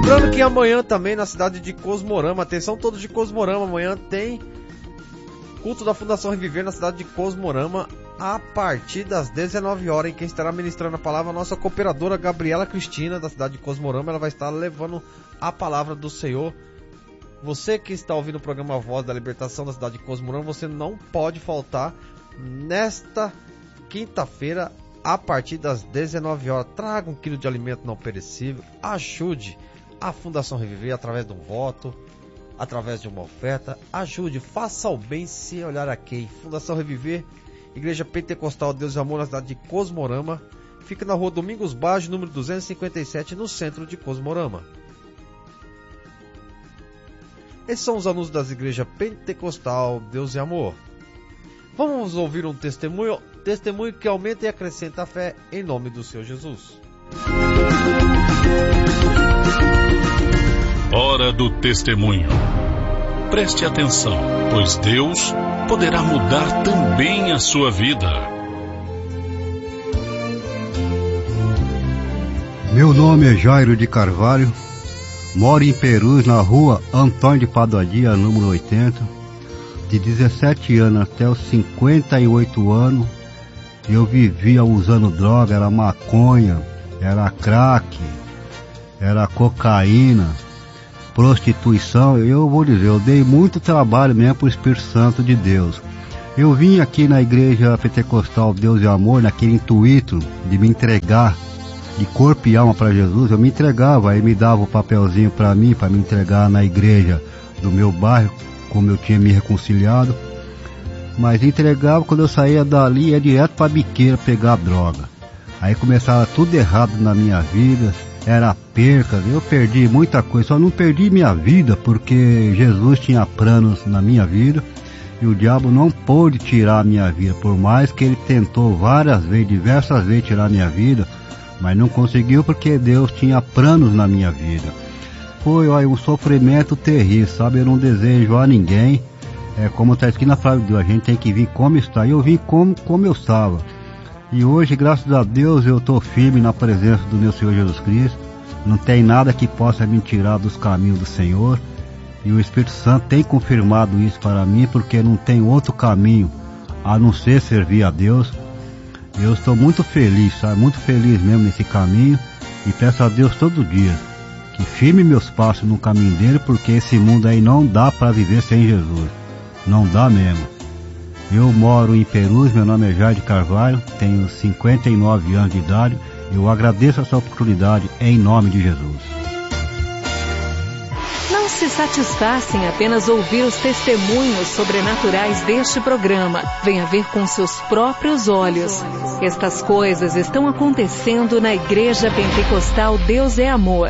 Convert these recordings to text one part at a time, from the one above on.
Lembrando que amanhã também na cidade de Cosmorama, atenção todos de Cosmorama, amanhã tem culto da Fundação Reviver na cidade de Cosmorama a partir das 19 horas. E quem estará ministrando a palavra é a nossa cooperadora Gabriela Cristina, da cidade de Cosmorama. Ela vai estar levando a palavra do Senhor. Você que está ouvindo o programa Voz da Libertação da cidade de Cosmorama, você não pode faltar nesta quinta-feira a partir das 19 horas. Traga 1 quilo de alimento não perecível, ajude a Fundação Reviver através de um voto, através de uma oferta, ajude, faça o bem sem olhar a quem. Fundação Reviver, Igreja Pentecostal Deus e Amor na cidade de Cosmorama, fica na rua Domingos Baggio, número 257, no centro de Cosmorama. Esses são os anúncios das igrejas Pentecostal Deus e Amor. Vamos ouvir um testemunho que aumenta e acrescenta a fé, em nome do Senhor Jesus. Hora do testemunho. Preste atenção, pois Deus poderá mudar também a sua vida. Meu nome é Jairo de Carvalho, moro em Perus, na rua Antônio de Padoadia, número 80. De 17 anos até os 58 anos, eu vivia usando droga, era maconha, era crack, era cocaína, prostituição. Eu vou dizer, eu dei muito trabalho mesmo para o Espírito Santo de Deus. Eu vim aqui na Igreja Pentecostal Deus e Amor, naquele intuito de me entregar de corpo e alma para Jesus. Eu me entregava, aí me dava o papelzinho para mim, para me entregar na igreja do meu bairro, como eu tinha me reconciliado. Mas entregava, quando eu saía dali, ia direto para a biqueira pegar droga. Aí começava tudo errado na minha vida, era perca, eu perdi muita coisa, só não perdi minha vida porque Jesus tinha planos na minha vida e o diabo não pôde tirar a minha vida, por mais que ele tentou várias vezes, diversas vezes tirar a minha vida, mas não conseguiu porque Deus tinha planos na minha vida. Foi um sofrimento terrível, sabe, eu não desejo a ninguém, como está escrito na palavra de Deus, a gente tem que vir como está, e eu vim como eu estava. E hoje, graças a Deus, eu estou firme na presença do meu Senhor Jesus Cristo. Não tem nada que possa me tirar dos caminhos do Senhor. E o Espírito Santo tem confirmado isso para mim, porque não tem outro caminho a não ser servir a Deus. Eu estou muito feliz, sabe? Muito feliz mesmo nesse caminho. E peço a Deus todo dia que firme meus passos no caminho dele, porque esse mundo aí não dá para viver sem Jesus. Não dá mesmo. Eu moro em Perus, meu nome é Jair de Carvalho, tenho 59 anos de idade. Eu agradeço essa oportunidade em nome de Jesus. Não se satisfaça em apenas ouvir os testemunhos sobrenaturais deste programa. Venha ver com seus próprios olhos. Estas coisas estão acontecendo na Igreja Pentecostal Deus é Amor.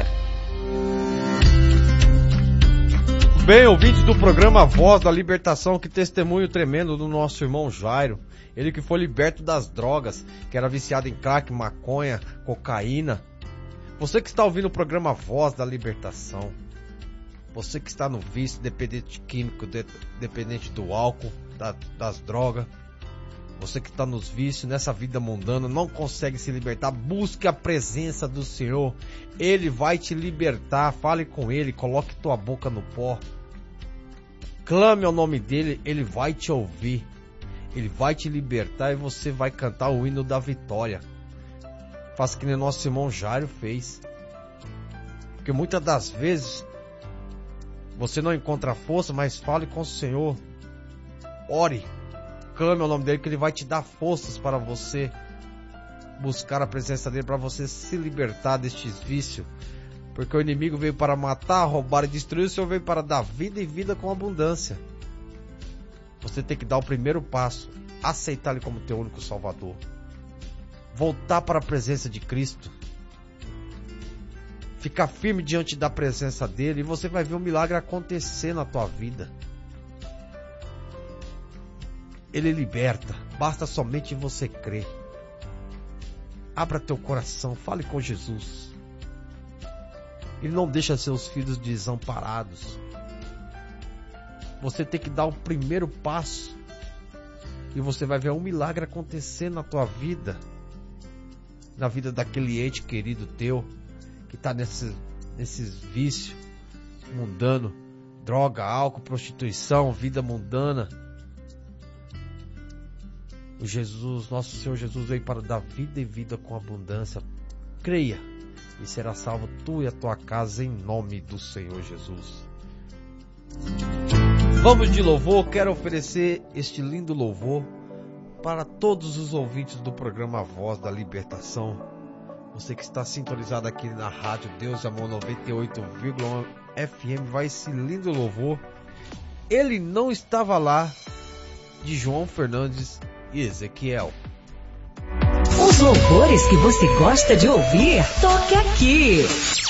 Bem, ouvintes do programa Voz da Libertação, que testemunho tremendo do nosso irmão Jairo. Ele que foi liberto das drogas, que era viciado em crack, maconha, cocaína. Você que está ouvindo o programa Voz da Libertação, você que está no vício, dependente de químico, dependente do álcool, das drogas, você que está nos vícios, nessa vida mundana, não consegue se libertar, busque a presença do Senhor. Ele vai te libertar, fale com Ele, coloque tua boca no pó, clame ao nome dEle, Ele vai te ouvir, Ele vai te libertar e você vai cantar o hino da vitória. Faça que nem nosso irmão Jairo fez, porque muitas das vezes você não encontra força, mas fale com o Senhor, ore, clame ao nome dEle, que Ele vai te dar forças para você buscar a presença dEle, para você se libertar destes vícios, porque o inimigo veio para matar, roubar e destruir, o Senhor veio para dar vida e vida com abundância. Você tem que dar o primeiro passo, aceitar Ele como teu único Salvador, voltar para a presença de Cristo, ficar firme diante da presença dEle, e você vai ver um milagre acontecer na tua vida. Ele liberta, basta somente você crer. Abra teu coração, fale com Jesus. Ele não deixa seus filhos desamparados. Você tem que dar o primeiro passo e você vai ver um milagre acontecer na tua vida, na vida daquele ente querido teu que está nesses vícios mundanos, droga, álcool, prostituição, vida mundana. O Jesus, nosso Senhor Jesus veio para dar vida e vida com abundância. Creia e será salvo tu e a tua casa em nome do Senhor Jesus. Vamos de louvor, quero oferecer este lindo louvor para todos os ouvintes do programa Voz da Libertação. Você que está sintonizado aqui na rádio Deus Amor 98,1 FM, vai esse lindo louvor. Ele não estava lá, de João Fernandes e Ezequiel. Os louvores que você gosta de ouvir, toque aqui.